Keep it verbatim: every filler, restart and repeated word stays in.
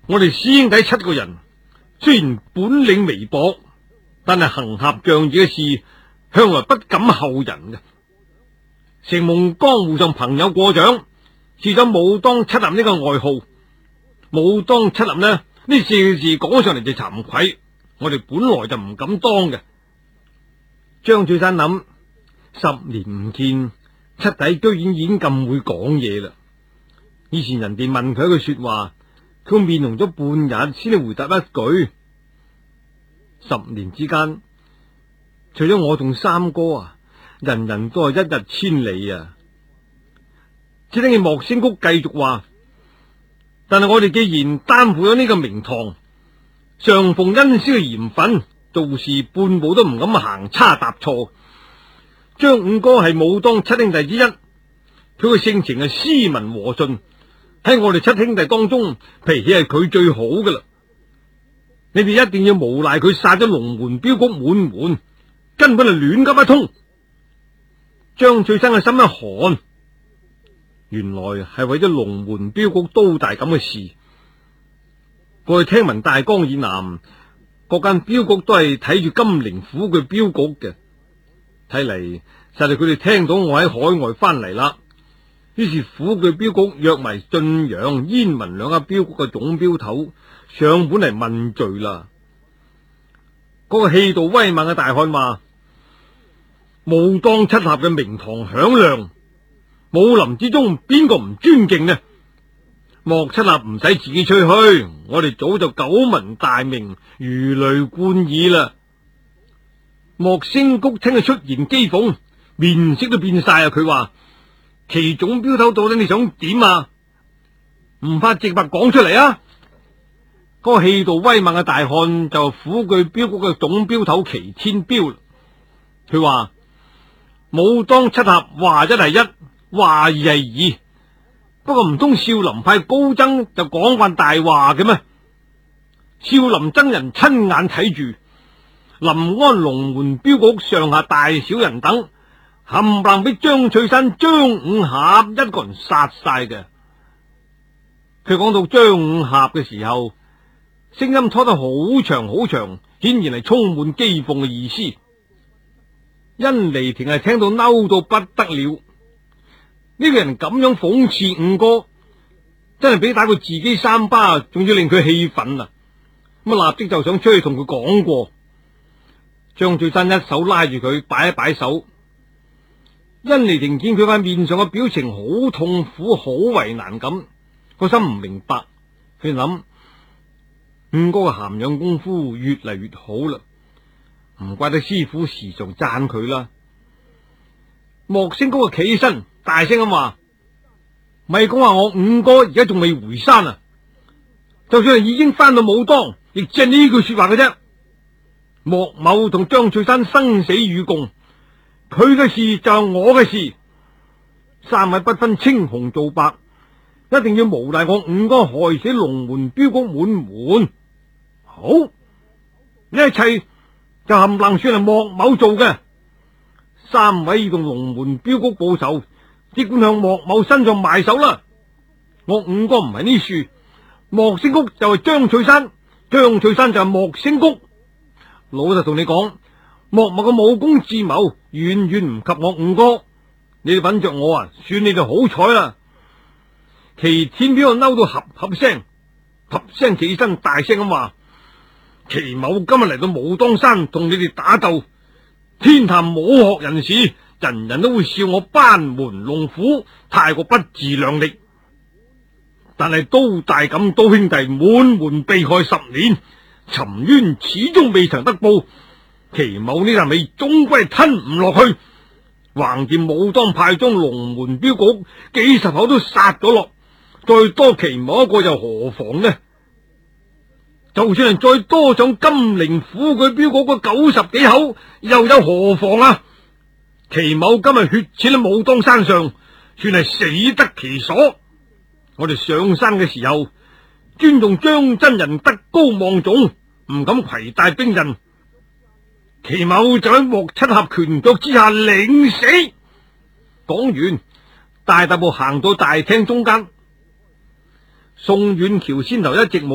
我哋師兄弟七個人，雖然本領微薄，但係行俠仗義嘅事，向來不敢後人嘅。承蒙江湖上朋友過獎，賜咗武當七俠呢個外號。武當七俠呢，呢四個字講上嚟就慚愧，我哋本來就唔敢當嘅。張翠山諗，十年唔見，七弟居然已經咁會講嘢啦。以前人哋問佢一句說話，佢面紅咗半日先至回答一句。十年之間，除咗我同三哥啊，人人都係一日千里啊。只聽見莫星谷繼續話，但係我哋既然擔負咗呢個名堂，上奉恩師嘅嚴訓，做事半步都唔敢行差踏錯。張五哥係武當七兄弟之一，佢嘅性情係斯文和順，喺我哋七兄弟當中，脾氣係佢最好噶啦。你哋一定要無賴佢殺咗龍門鏢局滿門，根本係亂急一通。張翠生嘅心一寒，原來係為咗龍門鏢局都大咁嘅事。過去聽聞大江以南各間鏢局都係睇住金陵府嘅鏢局嘅，睇嚟實係佢哋聽到我喺海外翻嚟啦。於是府嘅鏢局約埋晉陽、燕文兩家鏢局嘅總鏢頭上本嚟問罪啦。嗰、那個氣度威猛嘅大漢話：武當七俠嘅名堂響亮，武林之中邊個唔尊敬呢？莫七俠唔使自己吹噓，我哋早就久聞大名，如雷貫耳啦。莫星谷聽佢出言譏諷，面色都變晒啊！佢話：祁總鏢頭到底你想點啊？唔怕直白講出嚟啊！嗰、那個氣度威猛嘅大漢就府具鏢局嘅總鏢頭祁天彪。佢話：武當七俠話一係一，話二係二。不過唔通少林派高僧就講慣大話嘅咩？少林僧人親眼睇住臨安龍門鏢局上下大小人等冚唪唥俾張翠山、張五俠一個人殺晒嘅。佢講到張五俠嘅時候，聲音拖得好長好長，顯然係充滿譏諷嘅意思。甄妮婷係聽到嬲到不得了，呢、這個人咁樣諷刺五哥，真係比打過自己三巴仲要令佢氣憤啊！咁啊，立即就想出去同佢講過。張翠山一手拉住佢，擺一擺手。甄妮婷見佢塊面上嘅表情好痛苦、好為難咁，個心唔明白。佢諗，五哥嘅涵養功夫越嚟越好啦，唔怪得師傅時常讚佢啦。莫星高啊，企起身，大聲咁話：咪講話我五哥而家仲未回山啊！就算係已經翻到武當，亦只係呢句說話嘅啫。莫某同張翠山生死與共，佢嘅事就係我嘅事，三位不分青紅皂白，一定要無賴我五哥害死龍門鏢局滿門。好，呢一切就冚唪唥算係莫某做嘅。三位要同龍門鏢局報仇，即管向莫某身上埋手啦。我五哥唔係呢樹，莫星谷就係張翠山，張翠山就係莫星谷。老實同你講，莫某嘅武功智謀遠遠唔及我五哥，你哋揾着我啊，算你哋好彩啦。祁天彪嬲到合合聲，合聲起身，大聲咁話：祁某今日嚟到武當山同你哋打鬥，天下武學人士，人人都會笑我班門弄斧，太過不自量力。但係都大咁刀兄弟滿門被害十年，沉冤始終未曾得報，祁某呢啖氣終歸吞唔落去。橫掂武當派將龍門鏢局幾十口都殺咗落，再多祁某一個又何妨呢？就算係再多上金陵府佢鏢局嗰九十幾口，又有何妨啊？祁某今日血濺喺武當山上，算係死得其所。我哋上山嘅時候，尊重張真人德高望重，唔敢攜帶兵刃。祁某就喺莫七俠拳腳之下領死。講完，大踏步行到大廳中間。宋遠橋先頭一直冇